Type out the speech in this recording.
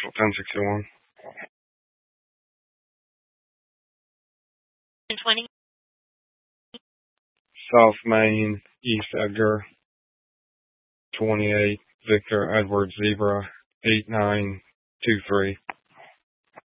Central 1061. 20. South Main, East Edgar, 28, Victor Edward Zebra, 8923.